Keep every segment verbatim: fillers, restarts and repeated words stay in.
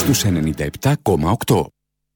στους ενενήντα επτά κόμμα οκτώ.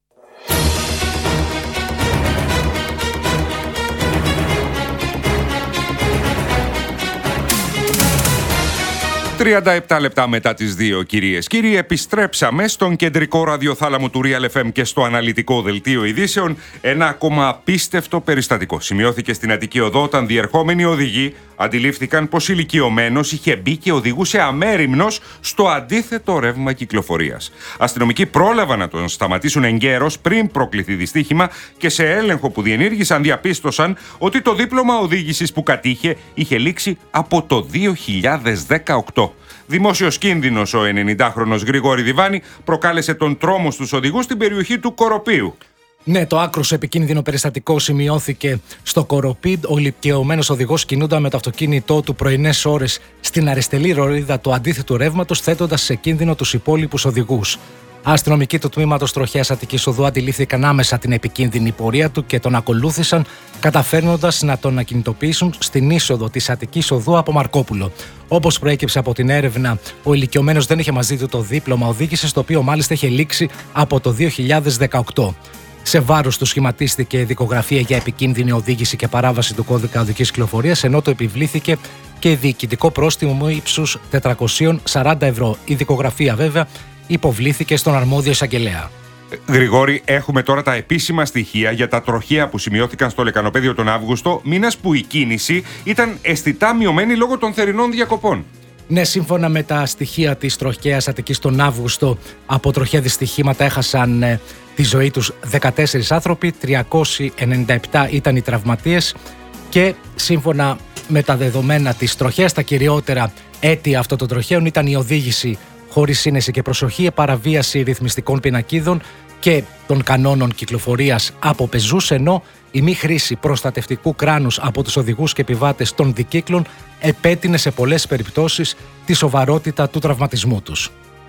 τριάντα επτά λεπτά μετά τις δύο, κυρίες και κύριοι, επιστρέψαμε στον κεντρικό ραδιοθάλαμο του Real εφ εμ και στο αναλυτικό δελτίο ειδήσεων. Ένα ακόμα απίστευτο περιστατικό σημειώθηκε στην Αττική Οδό όταν διερχόμενοι οδηγοί αντιλήφθηκαν πως ηλικιωμένος είχε μπει και οδηγούσε αμέριμνος στο αντίθετο ρεύμα κυκλοφορίας. Αστυνομικοί πρόλαβαν να τον σταματήσουν εγκαίρως πριν προκληθεί δυστύχημα και σε έλεγχο που διενήργησαν διαπίστωσαν ότι το δίπλωμα οδήγησης που κατήχε είχε λήξει από το δύο χιλιάδες δεκαοκτώ. Δημόσιος κίνδυνος ο ενενηντάχρονος Γρηγόρη Διβάνη προκάλεσε τον τρόμο στους οδηγούς στην περιοχή του Κοροπείου. Ναι, το άκρως επικίνδυνο περιστατικό σημειώθηκε στο Κοροπή. Ο ηλικιωμένος οδηγός κινούνταν με το αυτοκίνητό του πρωινές ώρες στην αριστερή ρορίδα του αντίθετου ρεύματος, θέτοντας σε κίνδυνο τους υπόλοιπους οδηγούς. Αστυνομικοί του τμήματος τροχέας Αττικής Οδού αντιλήφθηκαν άμεσα την επικίνδυνη πορεία του και τον ακολούθησαν, καταφέρνοντας να τον ακινητοποιήσουν στην είσοδο της Αττικής Οδού από Μαρκόπουλο. Όπως προέκυψε από την έρευνα, ο ηλικιωμένος δεν είχε μαζί του το δίπλωμα οδήγησης, το οποίο μάλιστα είχε λήξει από το δύο χιλιάδες δεκαοκτώ. Σε βάρος του σχηματίστηκε δικογραφία για επικίνδυνη οδήγηση και παράβαση του κώδικα οδικής κυκλοφορίας, ενώ του επιβλήθηκε και διοικητικό πρόστιμο ύψους τετρακόσια σαράντα ευρώ. Η δικογραφία, βέβαια, υποβλήθηκε στον αρμόδιο εισαγγελέα. Γρηγόρη, έχουμε τώρα τα επίσημα στοιχεία για τα τροχαία που σημειώθηκαν στο Λεκανοπέδιο τον Αύγουστο, μήνας που η κίνηση ήταν αισθητά μειωμένη λόγω των θερινών διακοπών. Ναι, σύμφωνα με τα στοιχεία της τροχαίας Αττικής τον Αύγουστο, από τροχαία δυστυχήματα έχασαν ε, τη ζωή τους δεκατέσσερις άνθρωποι, τριακόσιοι ενενήντα επτά ήταν οι τραυματίες και σύμφωνα με τα δεδομένα της τροχαίας, τα κυριότερα αίτια αυτών των τροχαίων ήταν η οδήγηση χωρίς σύνεση και προσοχή, παραβίαση ρυθμιστικών πινακίδων και των κανόνων κυκλοφορίας από πεζούς, ενώ η μη χρήση προστατευτικού κράνους από τους οδηγούς και επιβάτες των δικύκλων επέτεινε σε πολλές περιπτώσεις τη σοβαρότητα του τραυματισμού τους.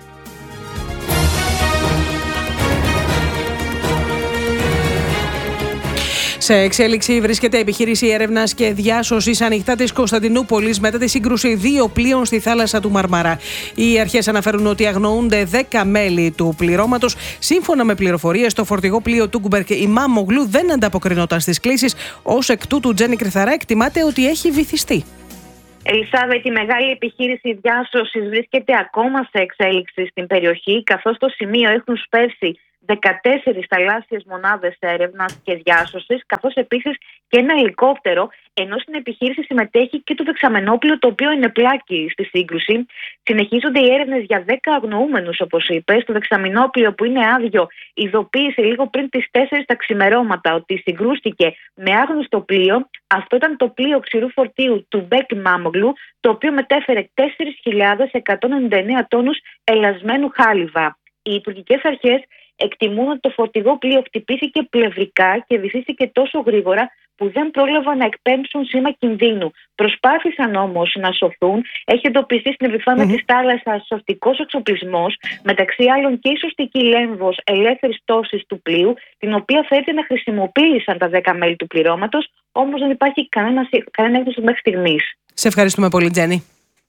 Σε εξέλιξη βρίσκεται η επιχείρηση έρευνας και διάσωσης ανοιχτά της Κωνσταντινούπολης μετά τη σύγκρουση δύο πλοίων στη θάλασσα του Μαρμαρά. Οι αρχές αναφέρουν ότι αγνοούνται δέκα μέλη του πληρώματος. Σύμφωνα με πληροφορίες, το φορτηγό πλοίο Τούγκμπερκ Ιμάμογλου δεν ανταποκρινόταν στις κλήσεις. Ως εκ τούτου, Τζέννη Κρυθαρά εκτιμάται ότι έχει βυθιστεί. Ελισάβετ, η μεγάλη επιχείρηση διάσωσης βρίσκεται ακόμα σε εξέλιξη στην περιοχή, καθώς στο σημείο έχουν σπεύσει δεκατέσσερις θαλάσσιες μονάδες έρευνας και διάσωσης, καθώς επίσης και ένα ελικόπτερο, ενώ στην επιχείρηση συμμετέχει και το δεξαμενόπλοιο, το οποίο είναι πλάκη στη σύγκρουση. Συνεχίζονται οι έρευνες για δέκα αγνοούμενους, όπως είπες. Το δεξαμενόπλοιο, που είναι άδειο, ειδοποίησε λίγο πριν τις τέσσερις τα ξημερώματα ότι συγκρούστηκε με άγνωστο πλοίο. Αυτό ήταν το πλοίο ξηρού φορτίου του Μπέκ Μάμογλου, το οποίο μετέφερε τέσσερις χιλιάδες εκατόν ενενήντα εννέα τόνους ελασμένου χάλιβα. Οι υπουργικές αρχές εκτιμούν ότι το φορτηγό πλοίο χτυπήθηκε πλευρικά και βυθίστηκε τόσο γρήγορα που δεν πρόλαβαν να εκπέμψουν σήμα κινδύνου. Προσπάθησαν όμως να σωθούν. Έχει εντοπιστεί στην επιφάνεια mm-hmm. της θάλασσας σωστικός εξοπλισμός, μεταξύ άλλων και η σωστική λέμβος ελεύθερης πτώσης του πλοίου, την οποία φαίνεται να χρησιμοποίησαν τα δέκα μέλη του πληρώματος, όμως δεν υπάρχει κανένα, κανένα έκδοση μέχρι στιγμής. Σε ευχαριστούμε πολύ, Τζέννη.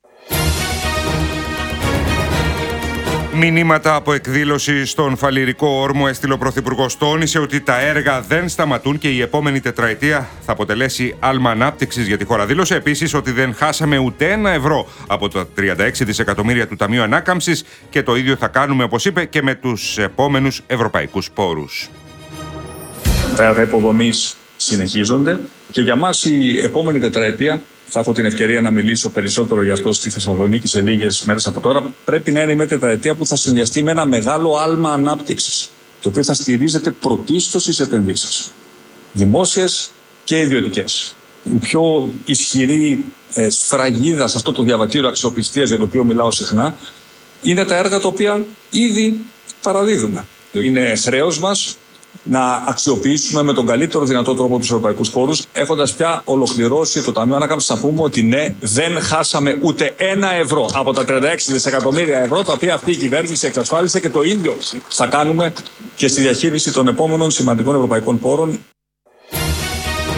Μηνύματα από εκδήλωση στον Φαλιρικό Όρμο έστειλε ο Πρωθυπουργός. Τόνισε ότι τα έργα δεν σταματούν και η επόμενη τετραετία θα αποτελέσει άλμα ανάπτυξης για τη χώρα. Δήλωσε επίσης ότι δεν χάσαμε ούτε ένα ευρώ από τα τριάντα έξι δισεκατομμύρια του Ταμείου Ανάκαμψης και το ίδιο θα κάνουμε, όπως είπε, και με τους επόμενους ευρωπαϊκούς πόρους. Τα έργα υποδομής συνεχίζονται και για μας η επόμενη τετραετία, θα έχω την ευκαιρία να μιλήσω περισσότερο γι' αυτό στη Θεσσαλονίκη σε λίγες μέρες από τώρα, πρέπει να είναι μια τετραετία που θα συνδυαστεί με ένα μεγάλο άλμα ανάπτυξης, το οποίο θα στηρίζεται πρωτίστως στις επενδύσεις, δημόσιες και ιδιωτικές. Η πιο ισχυρή ε, σφραγίδα σε αυτό το διαβατήριο αξιοπιστίας για το οποίο μιλάω συχνά είναι τα έργα τα οποία ήδη παραδίδουμε. Είναι χρέος μας να αξιοποιήσουμε με τον καλύτερο δυνατό τρόπο τους ευρωπαϊκούς πόρους. Έχοντας πια ολοκληρώσει το Ταμείο Ανάκαμψης, θα πούμε ότι ναι, δεν χάσαμε ούτε ένα ευρώ από τα τριάντα έξι δισεκατομμύρια ευρώ, τα οποία αυτή η κυβέρνηση εξασφάλισε, και το ίδιο θα κάνουμε και στη διαχείριση των επόμενων σημαντικών ευρωπαϊκών πόρων.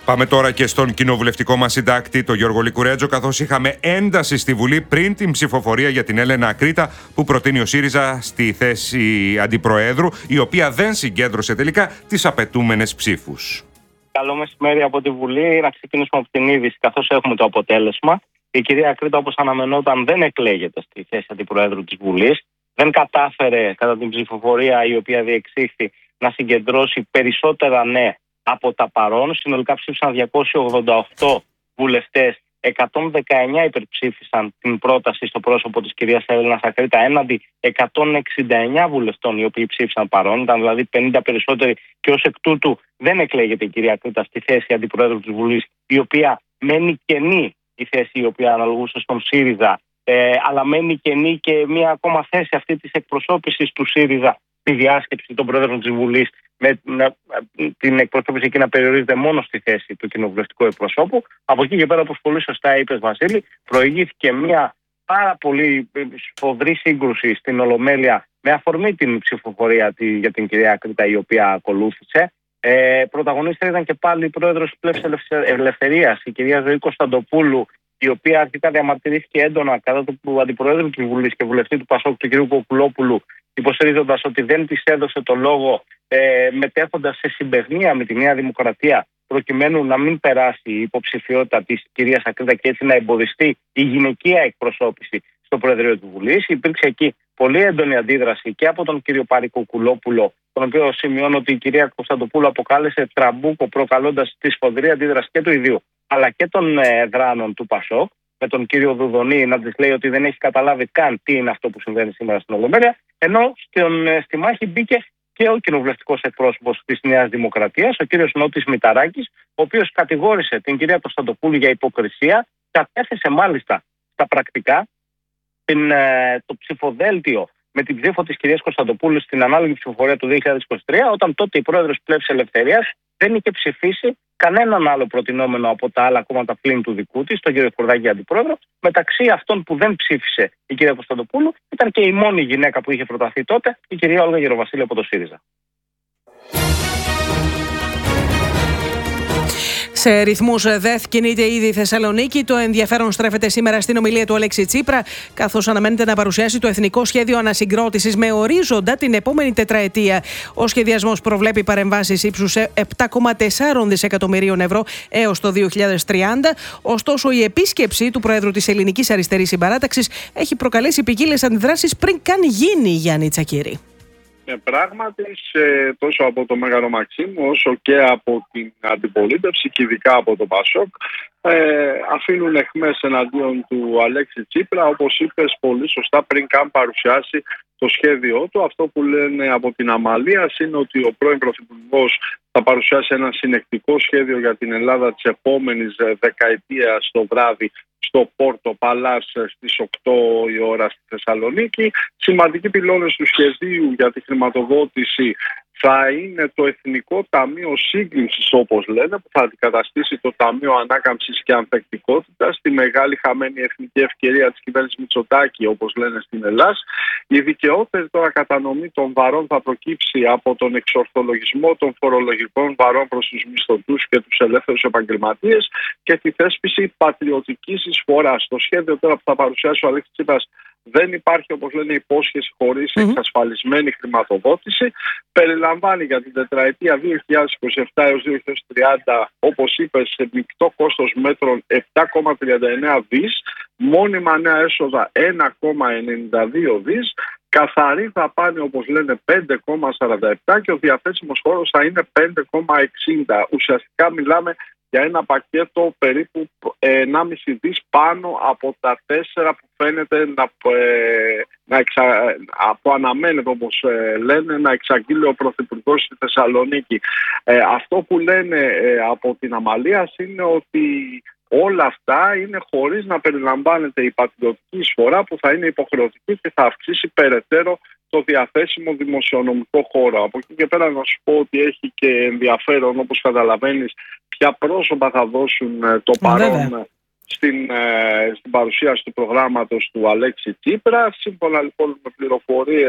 Πάμε τώρα και στον κοινοβουλευτικό μας συντάκτη, τον Γιώργο Λικουρέτζο, καθώς είχαμε ένταση στη Βουλή πριν την ψηφοφορία για την Έλενα Ακρίτα που προτείνει ο ΣΥΡΙΖΑ στη θέση αντιπροέδρου, η οποία δεν συγκέντρωσε τελικά τις απαιτούμενες ψήφους. Καλό μεσημέρι από τη Βουλή. Να ξεκινήσουμε από την είδηση, καθώς έχουμε το αποτέλεσμα. Η κυρία Ακρίτα, όπως αναμενόταν, δεν εκλέγεται στη θέση αντιπροέδρου της Βουλής. Δεν κατάφερε κατά την ψηφοφορία η οποία διεξήχθη να συγκεντρώσει περισσότερα ναι από τα παρόν. Συνολικά ψήφισαν διακόσιοι ογδόντα οκτώ βουλευτές, εκατόν δεκαεννιά υπερψήφισαν την πρόταση στο πρόσωπο της κυρίας Έλενας Ακρίτα έναντι εκατόν εξήντα εννιά βουλευτών οι οποίοι ψήφισαν παρόν. Ήταν δηλαδή πενήντα περισσότεροι και ως εκ τούτου δεν εκλέγεται η κυρία Ακρίτα στη θέση αντιπροέδρου της Βουλής, η οποία μένει κενή, η θέση η οποία αναλογούσε στον ΣΥΡΙΖΑ, ε, αλλά μένει κενή και μία ακόμα θέση αυτή της εκπροσώπησης του ΣΥΡΙΖΑ στη διάσκεψη των πρόεδρων της Βουλής, με την εκπροσώπηση εκεί να περιορίζεται μόνο στη θέση του κοινοβουλευτικού εκπροσώπου. Από εκεί και πέρα, όπως πολύ σωστά είπες, Βασίλη, προηγήθηκε μια πάρα πολύ σφοδρή σύγκρουση στην Ολομέλεια με αφορμή την ψηφοφορία για την κυρία Ακρίτα, η οποία ακολούθησε. Ε, πρωταγωνίστρια ήταν και πάλι η πρόεδρος της Πλεύσης Ελευθερίας, η κυρία Ζωή Κωνσταντοπούλου, η οποία αρχικά διαμαρτυρήθηκε έντονα κατά του αντιπροέδρου της Βουλής και βουλευτή του Πασόκ, του κ. Κοκουλόπουλου, υποστηρίζοντας ότι δεν της έδωσε το λόγο, ε, μετέχοντας σε συμπαιγνία με τη Νέα Δημοκρατία, προκειμένου να μην περάσει η υποψηφιότητα της κυρίας Ακρίτα και έτσι να εμποδιστεί η γυναικεία εκπροσώπηση στο Προεδρείο της Βουλής. Υπήρξε εκεί πολύ έντονη αντίδραση και από τον κύριο Πάρη Κοκουλόπουλο, τον οποίο σημειώνω ότι η κυρία Κωνσταντοπούλου αποκάλεσε τραμπούκο, προκαλώντας τη σφοδρή αντίδραση και του ιδίου αλλά και των ε, δράνων του Πασόκ, με τον κύριο Δουδονή να της λέει ότι δεν έχει καταλάβει καν τι είναι αυτό που συμβαίνει σήμερα στην Ολομέλεια, ενώ στον, ε, στη μάχη μπήκε και ο κοινοβουλευτικός εκπρόσωπος της Νέας Δημοκρατίας, ο κύριος Νότης Μηταράκης, ο οποίος κατηγόρησε την κυρία Κωνσταντοπούλου για υποκρισία, κατέθεσε μάλιστα στα πρακτικά την, ε, το ψηφοδέλτιο με την ψήφο της κυρίας Κωνσταντοπούλου στην ανάλογη ψηφοφορία του δύο χιλιάδες είκοσι τρία, όταν τότε η πρόεδρος Πλεύσης Ελευθερίας δεν είχε ψηφίσει κανέναν άλλο προτινόμενο από τα άλλα κόμματα πλην του δικού της, τον κύριο Χουρδάκη αντιπρόεδρο. Μεταξύ αυτών που δεν ψήφισε η κυρία Κωνσταντοπούλου ήταν και η μόνη γυναίκα που είχε προταθεί τότε, η κυρία Όλγα Γεροβασίλη από το ΣΥΡΙΖΑ. Σε ρυθμούς ΔΕΘ κινείται ήδη η Θεσσαλονίκη. Το ενδιαφέρον στρέφεται σήμερα στην ομιλία του Αλέξη Τσίπρα, καθώς αναμένεται να παρουσιάσει το Εθνικό Σχέδιο Ανασυγκρότησης με ορίζοντα την επόμενη τετραετία. Ο σχεδιασμός προβλέπει παρεμβάσεις ύψους επτά κόμμα τέσσερα δισεκατομμυρίων ευρώ έως το δύο χιλιάδες τριάντα. Ωστόσο, η επίσκεψη του Προέδρου της Ελληνικής Αριστερής Συμπαράταξης έχει προκαλέσει ποικίλες αντιδράσεις πριν καν γίνει, Γιάννη Τσακίρη. Ε, πράγματι, τόσο από το Μέγαρο Μαξίμου όσο και από την αντιπολίτευση και ειδικά από το Πασόκ ε, αφήνουν αιχμές εναντίον του Αλέξη Τσίπρα, όπως είπες πολύ σωστά, πριν καν παρουσιάσει το σχέδιό του. Αυτό που λένε από την Αμαλία είναι ότι ο πρώην Πρωθυπουργός θα παρουσιάσει ένα συνεκτικό σχέδιο για την Ελλάδα της επόμενης δεκαετίας το βράδυ στο Πόρτο Παλάς στις οκτώ η ώρα στη Θεσσαλονίκη. Σημαντικοί πυλώνες του σχεδίου για τη χρηματοδότηση θα είναι το Εθνικό Ταμείο Σύγκλησης, όπως λένε, που θα αντικαταστήσει το Ταμείο Ανάκαμψης και Ανθεκτικότητας, τη μεγάλη χαμένη εθνική ευκαιρία της κυβέρνησης Μητσοτάκη, όπως λένε στην Ελλάδα. Η δικαιότερη τώρα κατανομή των βαρών θα προκύψει από τον εξορθολογισμό των φορολογικών βαρών προς τους μισθωτούς και τους ελεύθερους επαγγελματίες και τη θέσπιση πατριωτικής εισφοράς. Στο σχέδιο τώρα που θα παρουσιάσει ο Αλέξης Τσίπρας δεν υπάρχει, όπως λένε, υπόσχεση χωρίς mm-hmm. εξασφαλισμένη χρηματοδότηση. Περιλαμβάνει για την τετραετία δύο χιλιάδες είκοσι επτά έως δύο χιλιάδες τριάντα, όπως είπες, σε μεικτό κόστος μέτρων επτά κόμμα τριάντα εννέα δις, μόνιμα νέα έσοδα ένα κόμμα ενενήντα δύο δις, καθαρή δαπάνη, όπως λένε, πέντε κόμμα σαράντα επτά και ο διαθέσιμος χώρος θα είναι πέντε κόμμα εξήντα. Ουσιαστικά μιλάμε για ένα πακέτο περίπου ενάμιση δις πάνω από τα τέσσερα που φαίνεται να, ε, να εξα, που αναμένεται, όπως ε, λένε, να εξαγγείλει ο Πρωθυπουργός στη Θεσσαλονίκη. Ε, αυτό που λένε ε, από την Αμαλία είναι ότι όλα αυτά είναι χωρίς να περιλαμβάνεται η πατριωτική εισφορά που θα είναι υποχρεωτική και θα αυξήσει περαιτέρω το διαθέσιμο δημοσιονομικό χώρο. Από εκεί και πέρα να σου πω ότι έχει και ενδιαφέρον, όπως καταλαβαίνεις, ποια πρόσωπα θα δώσουν το παρόν στην, στην παρουσίαση του προγράμματος του Αλέξη Τσίπρα. Σύμφωνα λοιπόν με πληροφορίες,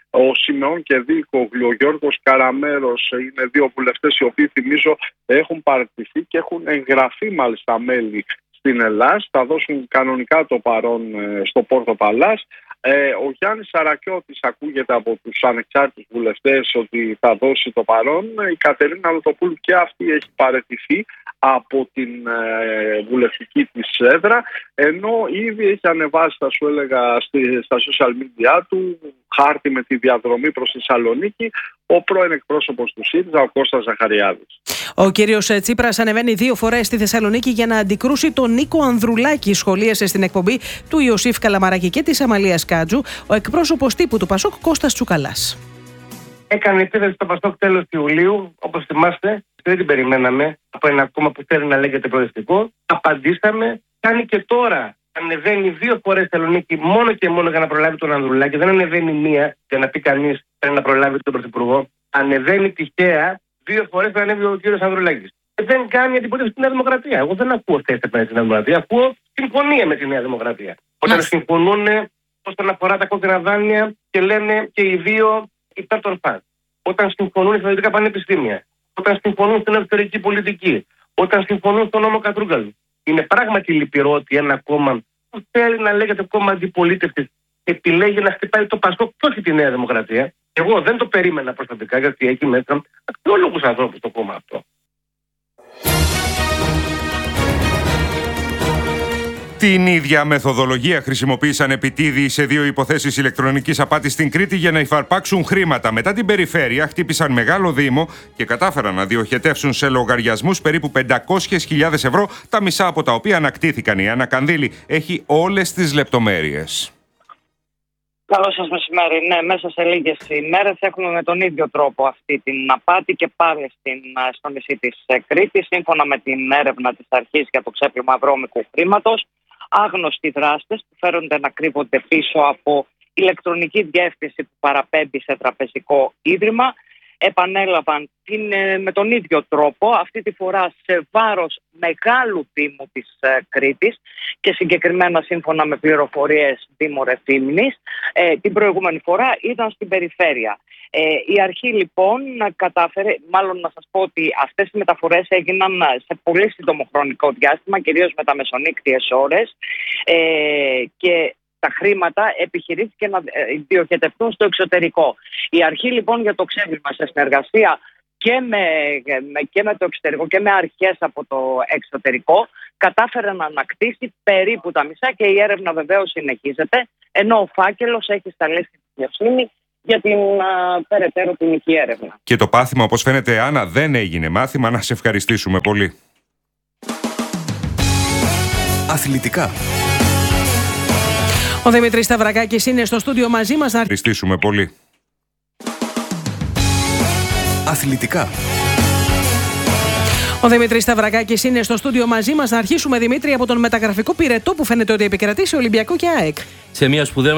ο Σιμεών Κεδίκογλου, ο Γιώργος Καραμέρος, είναι δύο βουλευτές οι οποίοι, θυμίζω, έχουν παραιτηθεί και έχουν εγγραφεί μάλιστα μέλη στην Ελλάδα. Θα δώσουν κανονικά το παρόν στο Πόρτο Παλάς. Ε, ο Γιάννης Σαρακιώτης ακούγεται από τους ανεξάρτητους βουλευτές ότι θα δώσει το παρόν. Η Κατερίνα Λοτοπούλου και αυτή έχει παραιτηθεί από την ε, βουλευτική της έδρα, ενώ ήδη έχει ανεβάσει, θα σου έλεγα, στη, στα social media του χάρτη με τη διαδρομή προς τη Θεσσαλονίκη ο πρώην εκπρόσωπος του ΣΥΡΙΖΑ, ο Κώστας Ζαχαριάδης. Ο κύριος Τσίπρας ανεβαίνει δύο φορές στη Θεσσαλονίκη για να αντικρούσει τον Νίκο Ανδρουλάκη. Σχολίασε στην εκπομπή του Ιωσήφ Καλαμαράκη και της Αμαλίας Κάτζου ο εκπρόσωπος τύπου του Πασόκ, Κώστας Τσουκαλάς. Έκανε επίθεση στο Πασόκ τέλος Ιουλίου, όπως θυμάστε. Δεν την περιμέναμε από ένα κόμμα που θέλει να λέγεται προοδευτικό. Απαντήσαμε. Κάνει και τώρα. Ανεβαίνει δύο φορές στη Θεσσαλονίκη μόνο και μόνο για να προλάβει τον Ανδρουλάκη. Δεν ανεβαίνει μία για να πει κανείς θέλει να προλάβει τον Πρωθυπουργό. Ανεβαίνει τυχαία δύο φορές που ανέβει ο κύριος Ανδρουλάκης. Και δεν κάνει αντιπολίτευση στη Νέα Δημοκρατία. Εγώ δεν ακούω θέση απέναντι στη Νέα Δημοκρατία. Ακούω συμφωνία με τη Νέα Δημοκρατία. Όταν Μάλιστα. συμφωνούν όσον αφορά τα κόκκινα δάνεια και λένε και οι δύο υπέρ των ΦΑΤ. Όταν συμφωνούν στα δυτικά πανεπιστήμια. Όταν συμφωνούν στην εξωτερική πολιτική. Όταν συμφωνούν στον νόμο Κατρούγκαλου. Είναι πράγματι λυπηρό ότι ένα κόμμα που θέλει να λέγεται κόμμα αντιπολίτευσης επιλέγει να χτυπάει το Πασόκ και όχι τη Νέα Δημοκρατία. Εγώ δεν το περίμενα προσωπικά, γιατί έχει μέσα αξιόλογους ανθρώπους το κόμμα αυτό. Την ίδια μεθοδολογία χρησιμοποίησαν επιτίδιοι σε δύο υποθέσεις ηλεκτρονικής απάτης στην Κρήτη για να υφαρπάξουν χρήματα. Μετά την περιφέρεια χτύπησαν μεγάλο δήμο και κατάφεραν να διοχετεύσουν σε λογαριασμούς περίπου πεντακόσιες χιλιάδες ευρώ, τα μισά από τα οποία ανακτήθηκαν. Η Άννα Κανδύλη έχει όλες τις λεπτομέρειες. Καλό σας μεσημέρι. Ναι, μέσα σε λίγες ημέρες έχουμε με τον ίδιο τρόπο αυτή την απάτη και πάλι στην, στο νησί της Κρήτης. Σύμφωνα με την έρευνα της αρχής για το ξέπλυμα βρώμικου χρήματος, άγνωστοι δράστες που φέρονται να κρύβονται πίσω από ηλεκτρονική διεύθυνση που παραπέμπει σε τραπεζικό ίδρυμα επανέλαβαν την, με τον ίδιο τρόπο, αυτή τη φορά σε βάρος μεγάλου δήμου της ε, Κρήτης και συγκεκριμένα σύμφωνα με πληροφορίες Δήμου Ρεθύμνης, ε, την προηγούμενη φορά ήταν στην περιφέρεια. Ε, η αρχή λοιπόν κατάφερε, μάλλον να σας πω ότι αυτές οι μεταφορές έγιναν σε πολύ σύντομο χρονικό διάστημα, κυρίως με τα μεσονύκτιες ώρες ε, και τα χρήματα επιχειρήθηκε να διοχετευτούν στο εξωτερικό. Η αρχή λοιπόν για το ξέπλυμα σε συνεργασία και με, και με το εξωτερικό και με αρχές από το εξωτερικό κατάφερε να ανακτήσει περίπου τα μισά και η έρευνα βεβαίως συνεχίζεται, ενώ ο φάκελος έχει σταλεί στη δικαιοσύνη για την α, περαιτέρω ποινική έρευνα. Και το πάθημα, όπως φαίνεται, Άννα, δεν έγινε μάθημα. Να σε ευχαριστήσουμε πολύ. Αθλητικά. Ο Δημήτρης Σταυρακάκης είναι στο στούντιο μαζί μας. Να ευχαριστήσουμε πολύ. Αθλητικά. Ο Δημήτρης Σταυρακάκης είναι στο στούντιο μαζί μας. Να αρχίσουμε, Δημήτρη, από τον μεταγραφικό πυρετό που φαίνεται ότι επικρατεί σε Ολυμπιακό και ΑΕΚ. Σε μια σπουδαία